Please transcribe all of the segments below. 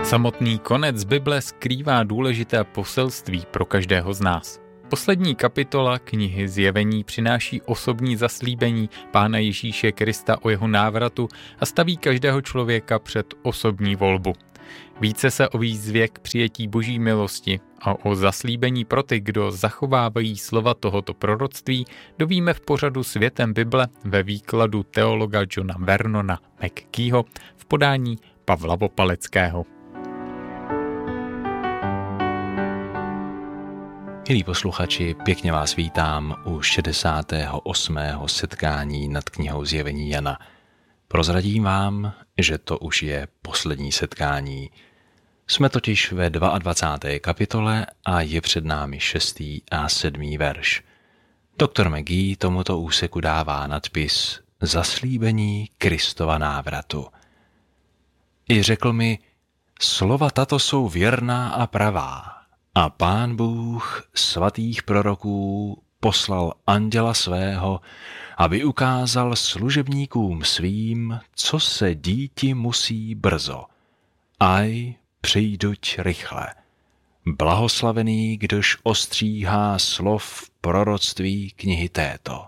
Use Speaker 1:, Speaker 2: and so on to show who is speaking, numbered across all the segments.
Speaker 1: Samotný konec Bible skrývá důležité poselství pro každého z nás. Poslední kapitola knihy Zjevení přináší osobní zaslíbení Pána Ježíše Krista o jeho návratu a staví každého člověka před osobní volbu. Více se o výzvě k přijetí Boží milosti a o zaslíbení pro ty, kdo zachovávají slova tohoto proroctví, dovíme v pořadu Světem Bible ve výkladu teologa Johna Vernona McKeeho v podání Pavla Vopaleckého.
Speaker 2: Milí posluchači, pěkně vás vítám u 68. setkání nad knihou Zjevení Jana. Prozradím vám, že to už je poslední setkání. Jsme totiž ve 22. kapitole a je před námi 6. a 7. verš. Doktor McGee tomuto úseku dává nadpis Zaslíbení Kristova návratu. I řekl mi, slova tato jsou věrná a pravá. A Pán Bůh svatých proroků poslal anděla svého, aby ukázal služebníkům svým, co se díti musí brzo. Aj přijduť rychle. Blahoslavený, kdož ostříhá slov proroctví knihy této.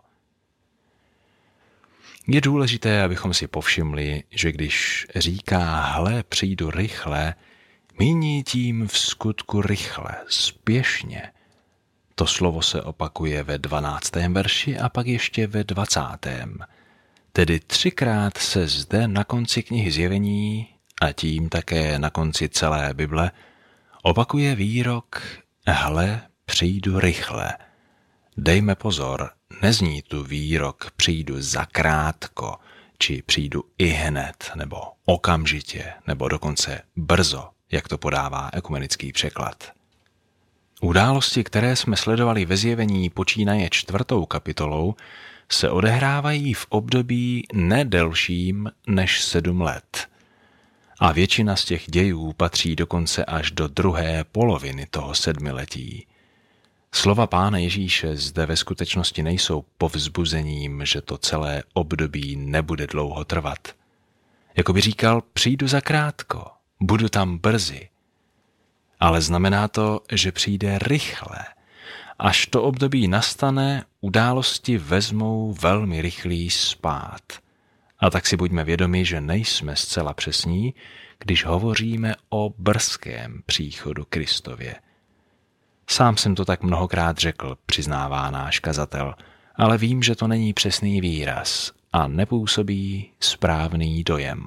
Speaker 2: Je důležité, abychom si povšimli, že když říká hle, přijdu rychle, míní tím v skutku rychle, spěšně. To slovo se opakuje ve 12. verši a pak ještě ve 20. Tedy 3krát se zde na konci knihy Zjevení a tím také na konci celé Bible opakuje výrok hle, přijdu rychle. Dejme pozor, nezní tu výrok přijdu zakrátko, či přijdu ihned, nebo okamžitě, nebo dokonce brzo, jak to podává ekumenický překlad. Události, které jsme sledovali ve Zjevení počínaje 4. kapitolou, se odehrávají v období nedelším než 7 let. A většina z těch dějů patří dokonce až do druhé poloviny toho 7letí. Slova Pána Ježíše zde ve skutečnosti nejsou povzbuzením, že to celé období nebude dlouho trvat. Jako by říkal, přijdu zakrátko. Budu tam brzy. Ale znamená to, že přijde rychle. Až to období nastane, události vezmou velmi rychlý spád. A tak si buďme vědomi, že nejsme zcela přesní, když hovoříme o brzkém příchodu Kristově. Sám jsem to tak mnohokrát řekl, přiznává náš kazatel, ale vím, že to není přesný výraz a nepůsobí správný dojem.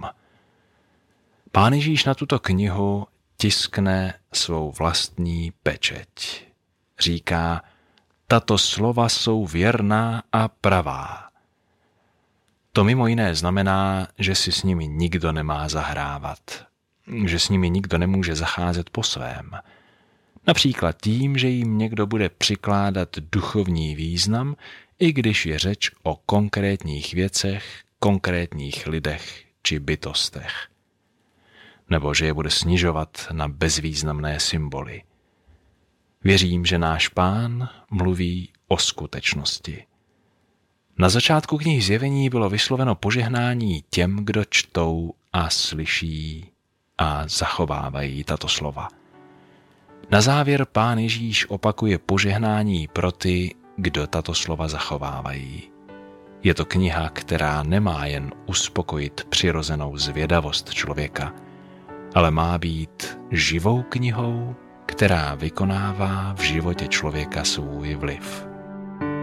Speaker 2: Pán Ježíš na tuto knihu tiskne svou vlastní pečeť. Říká, tato slova jsou věrná a pravá. To mimo jiné znamená, že si s nimi nikdo nemá zahrávat, že s nimi nikdo nemůže zacházet po svém. Například tím, že jim někdo bude přikládat duchovní význam, i když je řeč o konkrétních věcech, konkrétních lidech či bytostech. Nebo že je bude snižovat na bezvýznamné symboly. Věřím, že náš Pán mluví o skutečnosti. Na začátku knihy Zjevení bylo vysloveno požehnání těm, kdo čtou a slyší a zachovávají tato slova. Na závěr Pán Ježíš opakuje požehnání pro ty, kdo tato slova zachovávají. Je to kniha, která nemá jen uspokojit přirozenou zvědavost člověka, ale má být živou knihou, která vykonává v životě člověka svůj vliv.